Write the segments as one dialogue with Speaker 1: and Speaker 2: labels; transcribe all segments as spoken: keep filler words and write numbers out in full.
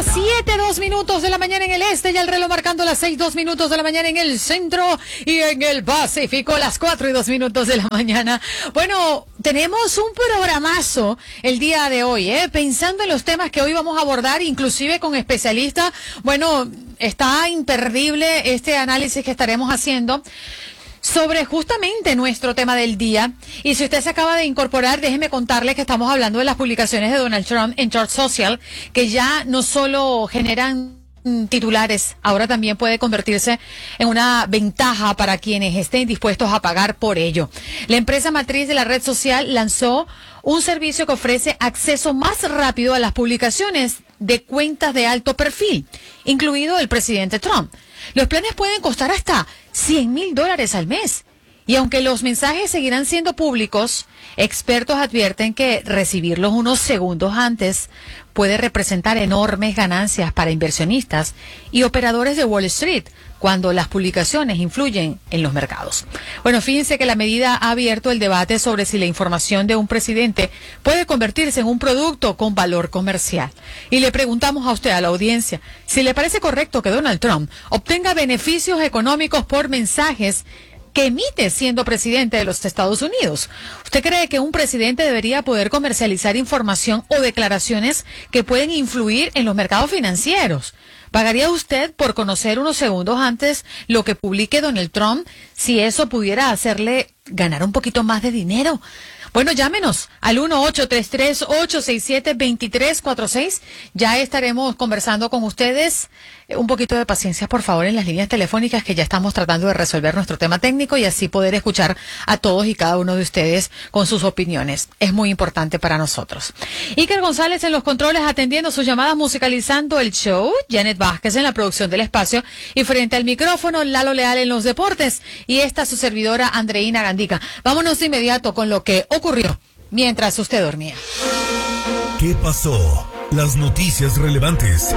Speaker 1: las siete, dos minutos de la mañana en el este y el reloj marcando las seis, dos minutos de la mañana en el centro y en el Pacífico, las cuatro y dos minutos de la mañana. Bueno, tenemos un programazo el día de hoy, ¿eh? Pensando en los temas que hoy vamos a abordar, inclusive con especialistas. Bueno, está imperdible este análisis que estaremos haciendo sobre justamente nuestro tema del día. Y si usted se acaba de incorporar, déjeme contarle que estamos hablando de las publicaciones de Donald Trump en Truth Social, que ya no solo generan titulares, ahora también puede convertirse en una ventaja para quienes estén dispuestos a pagar por ello. La empresa matriz de la red social lanzó un servicio que ofrece acceso más rápido a las publicaciones de cuentas de alto perfil, incluido el presidente Trump. Los planes pueden costar hasta cien mil dólares al mes. Y aunque los mensajes seguirán siendo públicos, expertos advierten que recibirlos unos segundos antes puede representar enormes ganancias para inversionistas y operadores de Wall Street cuando las publicaciones influyen en los mercados. Bueno, fíjense que la medida ha abierto el debate sobre si la información de un presidente puede convertirse en un producto con valor comercial. Y le preguntamos a usted, a la audiencia, si le parece correcto que Donald Trump obtenga beneficios económicos por mensajes que emite siendo presidente de los Estados Unidos. ¿Usted cree que un presidente debería poder comercializar información o declaraciones que pueden influir en los mercados financieros? ¿Pagaría usted por conocer unos segundos antes lo que publique Donald Trump si eso pudiera hacerle ganar un poquito más de dinero? Bueno, llámenos al uno ocho tres tres, ocho seis siete, dos tres cuatro seis. Ya estaremos conversando con ustedes. Un poquito de paciencia, por favor, en las líneas telefónicas, que ya estamos tratando de resolver nuestro tema técnico y así poder escuchar a todos y cada uno de ustedes con sus opiniones. Es muy importante para nosotros. Iker González en los controles atendiendo sus llamadas, musicalizando el show. Janet Vázquez en la producción del espacio y frente al micrófono, Lalo Leal en los deportes y esta su servidora Andreina Gandica. Vámonos de inmediato con lo que ocurrió mientras usted dormía.
Speaker 2: ¿Qué pasó? Las noticias relevantes,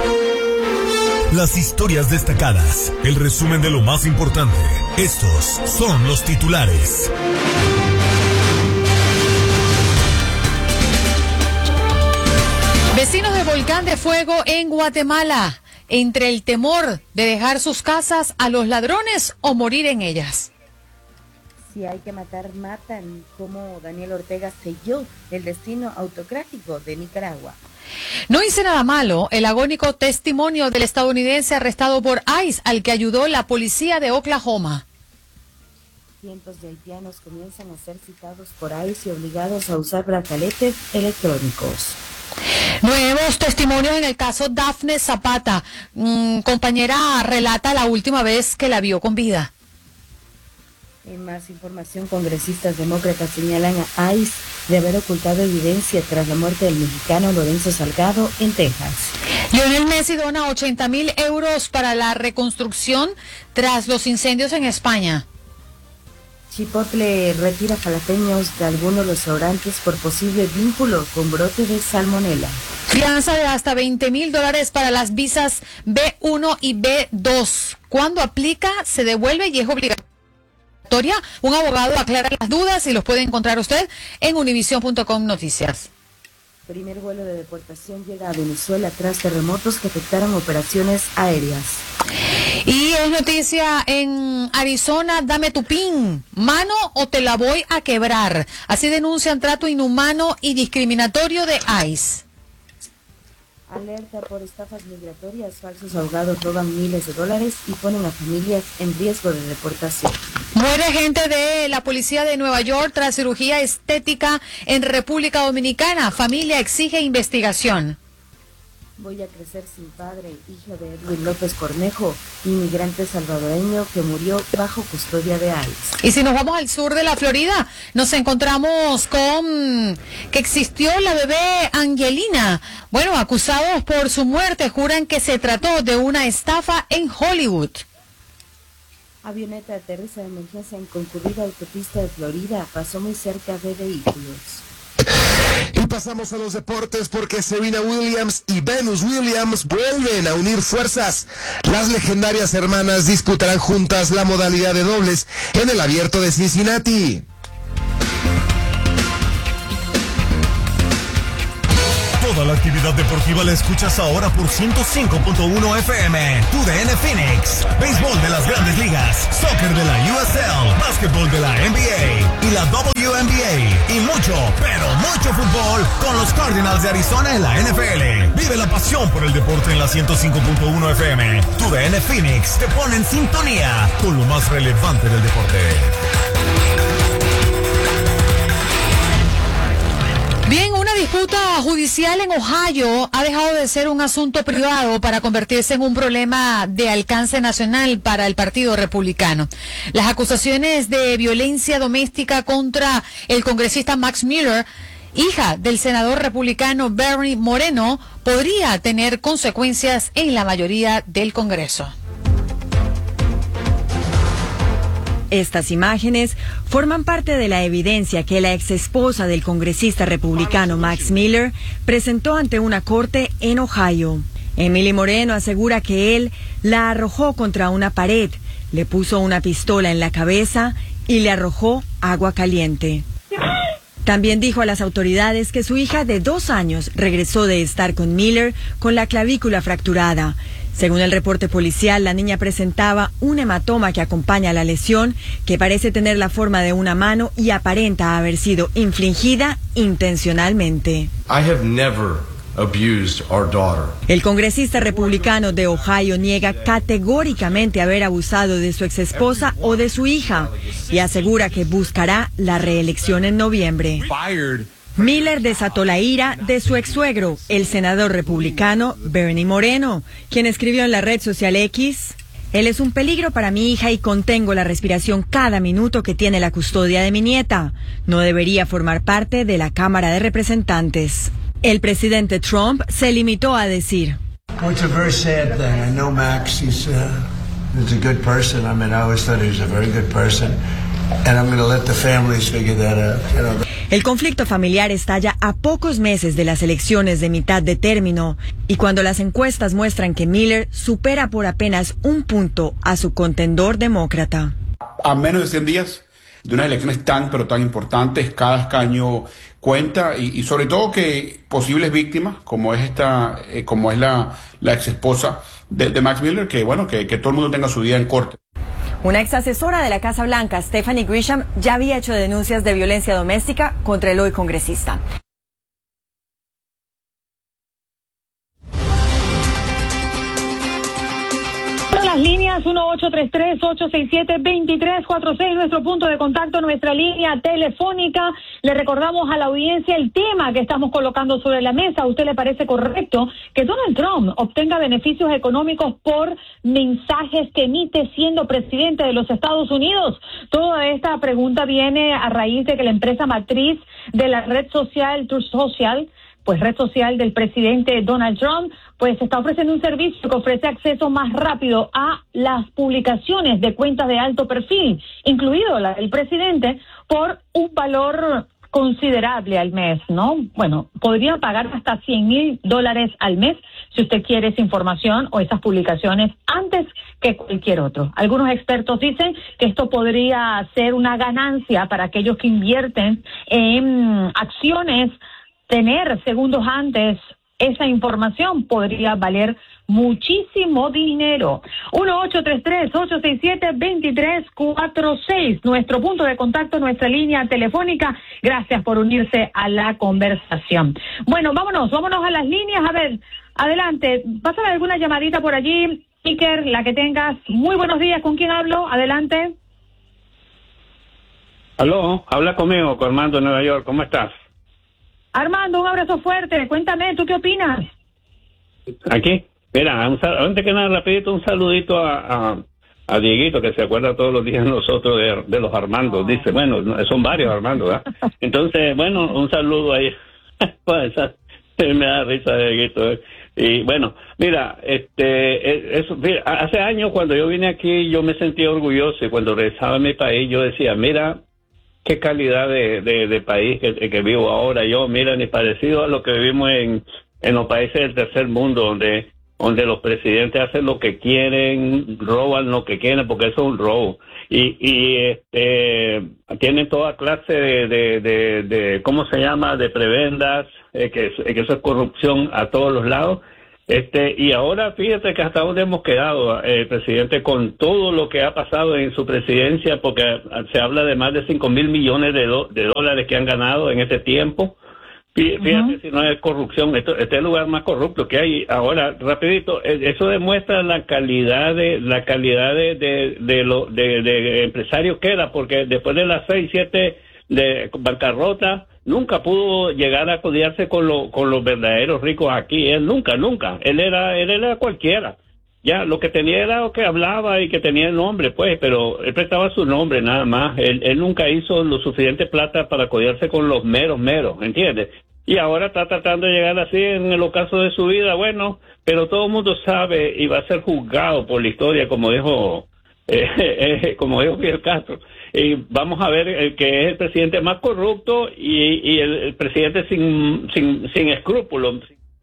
Speaker 2: las historias destacadas, el resumen de lo más importante. Estos son los titulares.
Speaker 1: Vecinos de Volcán de Fuego en Guatemala, entre el temor de dejar sus casas a los ladrones o morir en ellas.
Speaker 3: Si hay que matar, matan, como Daniel Ortega selló el destino autocrático de Nicaragua.
Speaker 1: No hice nada malo, el agónico testimonio del estadounidense arrestado por ICE al que ayudó la policía de Oklahoma.
Speaker 3: Cientos de haitianos comienzan a ser citados por ICE y obligados a usar brazaletes electrónicos.
Speaker 1: Nuevos testimonios en el caso Dafne Zapata. Mm, compañera relata la última vez que la vio con vida.
Speaker 3: En más información, congresistas demócratas señalan a ICE de haber ocultado evidencia tras la muerte del mexicano Lorenzo Salgado en Texas.
Speaker 1: Lionel Messi dona ochenta mil euros para la reconstrucción tras los incendios en España.
Speaker 3: Chipotle retira jalapeños de algunos restaurantes por posible vínculo con brote de salmonela.
Speaker 1: Fianza de hasta veinte mil dólares para las visas B uno y B dos. Cuando aplica, se devuelve y es obligatorio. Un abogado aclara las dudas y los puede encontrar usted en univision punto com Noticias.
Speaker 3: Primer vuelo de deportación llega a Venezuela tras terremotos que afectaron operaciones aéreas.
Speaker 1: Y es noticia en Arizona, dame tu pin, mano o te la voy a quebrar. Así denuncian trato inhumano y discriminatorio de ICE.
Speaker 3: Alerta por estafas migratorias, falsos abogados roban miles de dólares y ponen a familias en riesgo de deportación.
Speaker 1: Muere gente de la policía de Nueva York tras cirugía estética en República Dominicana. Familia exige investigación.
Speaker 3: Voy a crecer sin padre, hijo de Edwin López Cornejo, inmigrante salvadoreño que murió bajo custodia de ICE.
Speaker 1: Y si nos vamos al sur de la Florida, nos encontramos con que existió la bebé Angelina. Bueno, acusados por su muerte juran que se trató de una estafa en Hollywood.
Speaker 3: Avioneta aterriza de emergencia en concurrida autopista de Florida, pasó muy cerca de vehículos.
Speaker 2: Y pasamos a los deportes porque Serena Williams y Venus Williams vuelven a unir fuerzas. Las legendarias hermanas disputarán juntas la modalidad de dobles en el Abierto de Cincinnati.
Speaker 4: Toda la actividad deportiva la escuchas ahora por ciento cinco punto uno F M. Tu D N Phoenix. Béisbol de las Grandes Ligas, soccer de la U S L, básquetbol de la N B A y la W N B A. Y mucho, pero mucho fútbol con los Cardinals de Arizona en la N F L. Vive la pasión por el deporte en la ciento cinco punto uno F M. Tu D N Phoenix te pone en sintonía con lo más relevante del deporte.
Speaker 1: Bien, una disputa judicial en Ohio ha dejado de ser un asunto privado para convertirse en un problema de alcance nacional para el Partido Republicano. Las acusaciones de violencia doméstica contra el congresista Max Miller, hija del senador republicano Bernie Moreno, podría tener consecuencias en la mayoría del Congreso.
Speaker 5: Estas imágenes forman parte de la evidencia que la exesposa del congresista republicano Max Miller presentó ante una corte en Ohio. Emily Moreno asegura que él la arrojó contra una pared, le puso una pistola en la cabeza y le arrojó agua caliente. También dijo a las autoridades que su hija de dos años regresó de estar con Miller con la clavícula fracturada. Según el reporte policial, la niña presentaba un hematoma que acompaña a la lesión, que parece tener la forma de una mano y aparenta haber sido infligida intencionalmente.
Speaker 6: I have never abused our daughter.
Speaker 5: El congresista republicano de Ohio niega categóricamente haber abusado de su exesposa o de su hija y asegura que buscará la reelección en noviembre. Miller desató la ira de su ex-suegro, el senador republicano Bernie Moreno, quien escribió en la red social X: él es un peligro para mi hija y contengo la respiración cada minuto que tiene la custodia de mi nieta. No debería formar parte de la Cámara de Representantes. El presidente Trump se limitó a decir:
Speaker 7: Well, it's a very sad thing. I know Max. He's, uh, he's a good person. I mean, I always thought he was a very good person. And I'm going to let the families figure that out, you know.
Speaker 5: El conflicto familiar estalla a pocos meses de las elecciones de mitad de término y cuando las encuestas muestran que Miller supera por apenas un punto a su contendor demócrata.
Speaker 8: A menos de cien días de unas elecciones tan pero tan importantes, cada escaño cuenta y, y sobre todo que posibles víctimas como es esta, eh, como es la, la ex esposa de, de Max Miller, que bueno, que, que todo el mundo tenga su día en corte.
Speaker 5: Una ex asesora de la Casa Blanca, Stephanie Grisham, ya había hecho denuncias de violencia doméstica contra el hoy congresista.
Speaker 9: Las líneas uno ocho tres tres, ocho seis siete, dos tres cuatro seis, nuestro punto de contacto, nuestra línea telefónica. Le recordamos a la audiencia el tema que estamos colocando sobre la mesa. ¿A usted le parece correcto que Donald Trump obtenga beneficios económicos por mensajes que emite siendo presidente de los Estados Unidos? Toda esta pregunta viene a raíz de que la empresa matriz de la red social Truth Social, pues red social del presidente Donald Trump, pues está ofreciendo un servicio que ofrece acceso más rápido a las publicaciones de cuentas de alto perfil, incluido la del presidente, por un valor considerable al mes, ¿no? Bueno, podría pagar hasta cien mil dólares al mes si usted quiere esa información o esas publicaciones antes que cualquier otro. Algunos expertos dicen que esto podría ser una ganancia para aquellos que invierten en acciones. Tener segundos antes esa información podría valer muchísimo dinero. uno ocho tres tres, ocho seis siete, dos tres cuatro seis, nuestro punto de contacto, nuestra línea telefónica. Gracias por unirse a la conversación. Bueno, vámonos, vámonos a las líneas. A ver, adelante, pásame alguna llamadita por allí, Iker, la que tengas. Muy buenos días, ¿con quién hablo? Adelante.
Speaker 10: Aló, habla conmigo, con Armando de Nueva York, ¿cómo estás?
Speaker 9: Armando, un abrazo fuerte. Cuéntame, ¿tú qué opinas?
Speaker 10: Aquí, mira, un, antes que nada, rapidito, un saludito a, a, a Dieguito, que se acuerda todos los días nosotros de, de los Armandos. Dice, bueno, son varios Armandos, ¿verdad? Entonces, bueno, un saludo ahí. Me da risa, Dieguito. ¿eh? Y bueno, mira, este, eso, mira, hace años cuando yo vine aquí, yo me sentía orgulloso y cuando regresaba a mi país, yo decía, mira, qué calidad de, de, de país que, que vivo ahora yo, mira, ni parecido a lo que vivimos en, en los países del tercer mundo, donde, donde los presidentes hacen lo que quieren, roban lo que quieren, porque eso es un robo. Y, y este, tienen toda clase de, de, de, de, ¿cómo se llama?, de prebendas, eh, que, eh, que eso es corrupción a todos los lados. Este, y ahora fíjate que hasta dónde hemos quedado, eh, presidente, con todo lo que ha pasado en su presidencia, porque se habla de más de cinco mil millones de, do, de dólares que han ganado en este tiempo. Fíjate uh-huh. si no es corrupción, esto, este es el lugar más corrupto que hay. Ahora, rapidito, eso demuestra la calidad de la calidad de de, de, lo, de, de empresario que era, porque después de las seis, siete de bancarrota, nunca pudo llegar a codiarse con, lo, con los verdaderos ricos aquí. Él nunca, nunca. Él era, él era cualquiera. Ya, lo que tenía era lo que hablaba y que tenía el nombre, pues, pero él prestaba su nombre nada más. Él, él nunca hizo lo suficiente plata para codiarse con los meros, meros, ¿entiendes? Y ahora está tratando de llegar así en el ocaso de su vida, bueno, pero todo el mundo sabe y va a ser juzgado por la historia, como dijo, eh, eh, como dijo Fidel Castro. Y vamos a ver el que es el presidente más corrupto y, y el, el presidente sin, sin, sin escrúpulos.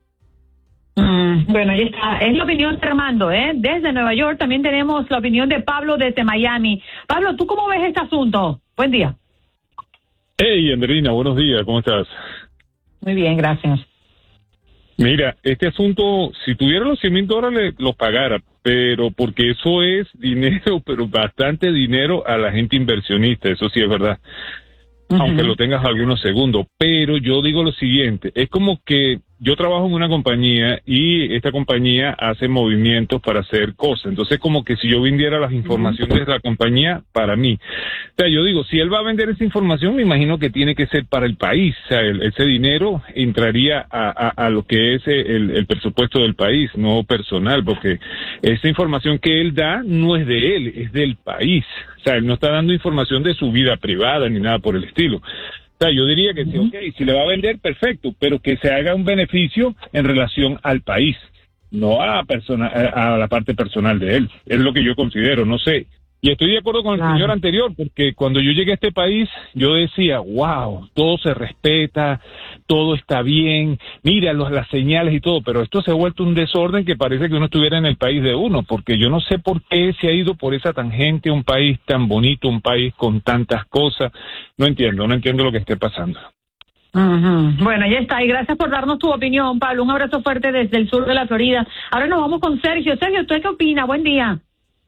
Speaker 9: Mm, bueno, ahí está. Es la opinión de Armando, ¿eh? Desde Nueva York también tenemos la opinión de Pablo desde Miami. Pablo, ¿tú cómo ves este asunto? Buen día.
Speaker 11: Hey, Andrina, buenos días, ¿cómo estás?
Speaker 9: Muy bien, gracias.
Speaker 11: Mira, este asunto, si tuviera los cien mil dólares, los pagara, pero porque eso es dinero, pero bastante dinero a la gente inversionista, eso sí es verdad. Uh-huh. Aunque lo tengas algunos segundos, pero yo digo lo siguiente, es como que yo trabajo en una compañía y esta compañía hace movimientos para hacer cosas, entonces como que si yo vendiera las informaciones uh-huh. de la compañía para mí, o sea, yo digo, si él va a vender esa información, me imagino que tiene que ser para el país, o sea, el, ese dinero entraría a, a, a lo que es el, el presupuesto del país, no personal, porque esa información que él da no es de él, es del país. O sea, él no está dando información de su vida privada ni nada por el estilo. O sea, yo diría que sí, ok, si le va a vender, perfecto, pero que se haga un beneficio en relación al país, no a, persona, a la parte personal de él. Es lo que yo considero, no sé. Y estoy de acuerdo con el claro. señor anterior, porque cuando yo llegué a este país, yo decía, wow, todo se respeta, todo está bien, mira los, las señales y todo, pero esto se ha vuelto un desorden que parece que uno estuviera en el país de uno, porque yo no sé por qué se ha ido por esa tangente, un país tan bonito, un país con tantas cosas, no entiendo, no entiendo lo que esté pasando.
Speaker 9: Uh-huh. Bueno, ya está, y gracias por darnos tu opinión, Pablo, un abrazo fuerte desde el sur de la Florida. Ahora nos vamos con Sergio. Sergio, ¿usted qué opina? Buen día.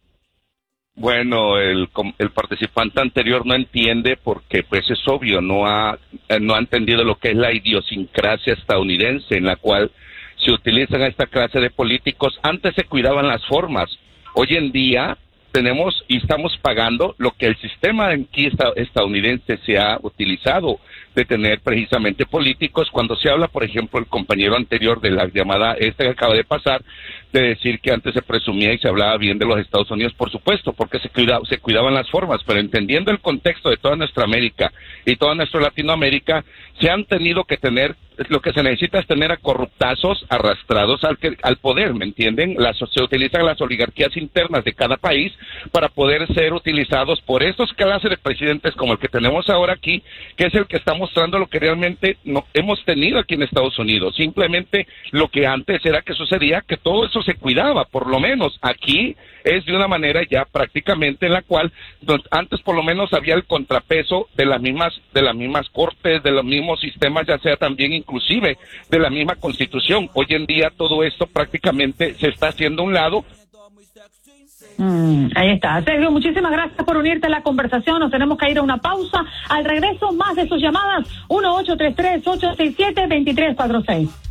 Speaker 12: Bueno, el, el participante anterior no entiende porque pues es obvio, no ha, no ha entendido lo que es la idiosincrasia estadounidense en la cual se utilizan esta clase de políticos. Antes se cuidaban las formas, hoy en día tenemos y estamos pagando lo que el sistema aquí estadounidense se ha utilizado de tener precisamente políticos. Cuando se habla, por ejemplo, el compañero anterior de la llamada esta que acaba de pasar, de decir que antes se presumía y se hablaba bien de los Estados Unidos, por supuesto, porque se, cuida, se cuidaban las formas, pero entendiendo el contexto de toda nuestra América y toda nuestra Latinoamérica, se han tenido que tener, lo que se necesita es tener a corruptazos arrastrados al, al poder, ¿me entienden? Las, se utilizan las oligarquías internas de cada país para poder ser utilizados por estos clases de presidentes como el que tenemos ahora aquí, que es el que está mostrando lo que realmente no hemos tenido aquí en Estados Unidos. Simplemente lo que antes era que sucedía, que todo eso se cuidaba, por lo menos aquí es de una manera ya prácticamente en la cual antes por lo menos había el contrapeso de las mismas de las mismas cortes, de los mismos sistemas, ya sea también inclusive de la misma Constitución. Hoy en día todo esto prácticamente se está haciendo a un lado.
Speaker 9: Mm, ahí está. Sergio, muchísimas gracias por unirte a la conversación. Nos tenemos que ir a una pausa. Al regreso, más de sus llamadas. uno ocho tres tres, ocho seis siete, dos tres cuatro seis.